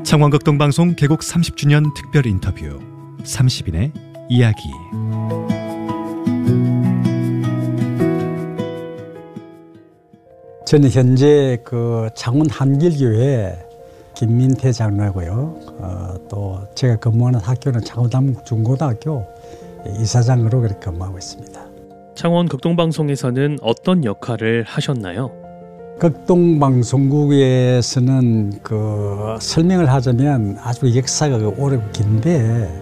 창원극동방송 개국 30주년 특별 인터뷰 30인의 이야기. 저는 현재 창원 한길교회 김민태 장로고요. 또 제가 근무하는 학교는 창원남중고등학교 이사장으로 그렇게 근무하고 있습니다. 창원극동방송에서는 어떤 역할을 하셨나요? 극동방송국에서는 설명을 하자면 아주 역사가 오래 긴데,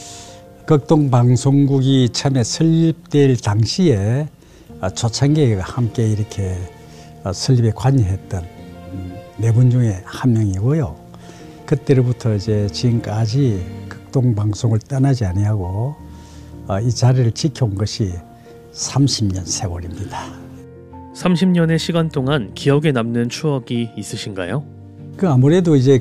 극동방송국이 처음에 설립될 당시에 초창기에 함께 이렇게 설립에 관여했던 네 분 중에 한 명이고요. 그때로부터 이제 지금까지 극동방송을 떠나지 아니하고 이 자리를 지켜온 것이 30년 세월입니다. 30년의 시간 동안 기억에 남는 추억이 있으신가요? 아무래도 이제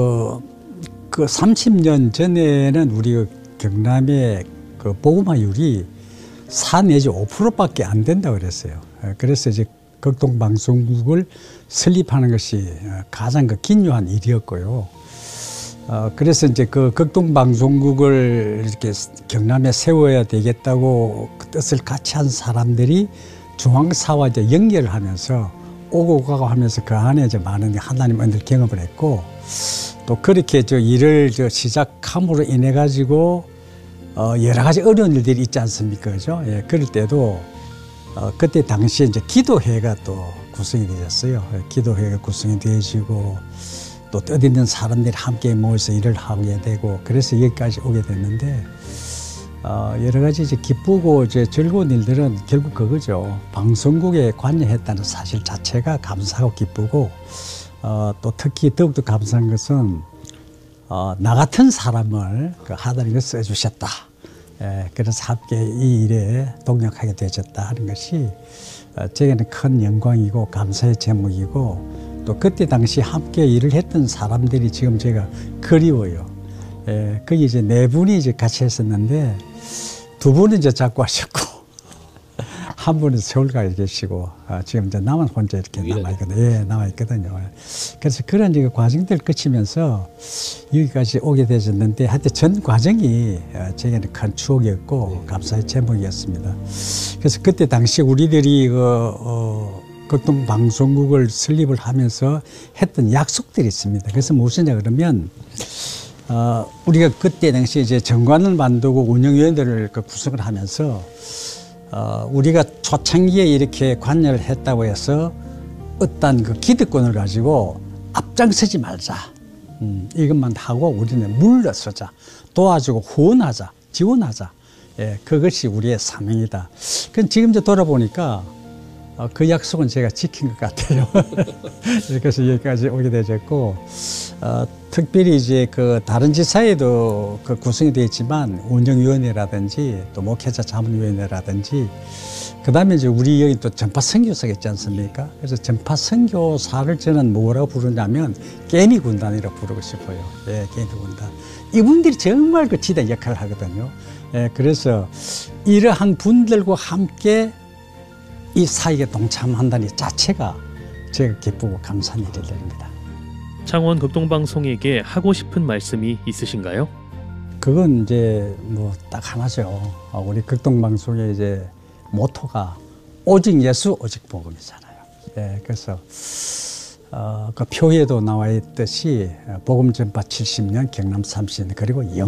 30년 전에는 우리 경남의 복음화율이 4 내지 5%밖에 안 된다고 그랬어요. 그래서 이제 극동방송국을 설립하는 것이 가장 긴요한 일이었고요. 그래서 이제 극동방송국을 이렇게 경남에 세워야 되겠다고 그 뜻을 같이 한 사람들이 중앙사와 이제 연결을 하면서 오고 가고 하면서 그 안에 이제 많은 하나님 은혜를 경험을 했고, 또 그렇게 일을 시작함으로 인해 가지고 여러 가지 어려운 일들이 있지 않습니까, 그죠? 예, 그럴 때도 그때 당시에 이제 기도회가 또 구성이 되었어요. 기도회가 구성이 되어지고 또 뜻있는 사람들이 함께 모여서 일을 하게 되고, 그래서 여기까지 오게 됐는데, 여러 가지 이제 기쁘고 이제 즐거운 일들은 결국 그거죠. 방송국에 관여했다는 사실 자체가 감사하고 기쁘고, 또 특히 더욱더 감사한 것은 나 같은 사람을 하나님이 써주셨다. 그래서 함께 이 일에 동력하게 되셨다 하는 것이 제게는 큰 영광이고 감사의 제목이고, 또 그때 당시 함께 일을 했던 사람들이 지금 제가 그리워요. 거기 이제 네 분이 이제 같이 했었는데, 두 분은 이제 자꾸 하셨고, 한 분은 서울 가 계시고, 지금 이제 나만 혼자 이렇게 남아있거든요. 예, 남아있거든요. 그래서 그런 이제 과정들을 거치면서 여기까지 오게 되셨는데, 하여튼 전 과정이 제게는 큰 추억이었고, 감사의 제목이었습니다. 그래서 그때 당시 우리들이 극동방송국을 설립을 하면서 했던 약속들이 있습니다. 그래서 무엇이냐 그러면, 우리가 그때 당시 이제 정관을 만들고 운영위원회를 구성을 하면서, 우리가 초창기에 이렇게 관여를 했다고 해서 어떤 기득권을 가지고 앞장서지 말자. 이것만 하고 우리는 물러서자. 도와주고 후원하자. 지원하자. 예, 그것이 우리의 사명이다. 그럼 지금 이제 돌아보니까 그 약속은 제가 지킨 것 같아요. 그래서 여기까지 오게 되었고, 특별히 이제 다른 지사에도 구성이 되어 있지만, 운영위원회라든지 또 목회자 자문위원회라든지, 그 다음에 이제 우리 여기 또 전파 선교사가 있지 않습니까? 그래서 전파 선교사를 저는 뭐라고 부르냐면 개미 군단이라고 부르고 싶어요. 예, 개미 군단. 이분들이 정말 지대 역할을 하거든요. 예, 그래서 이러한 분들과 함께 이 사역에 동참한다는 이 자체가 제가 기쁘고 감사한 일입니다. 창원 극동방송에게 하고 싶은 말씀이 있으신가요? 그건 이제 딱 하나죠. 우리 극동방송의 이제 모토가 오직 예수, 오직 복음이잖아요. 예, 그래서 그 표에도 나와 있듯이 복음 전파 70년, 경남 30년, 그리고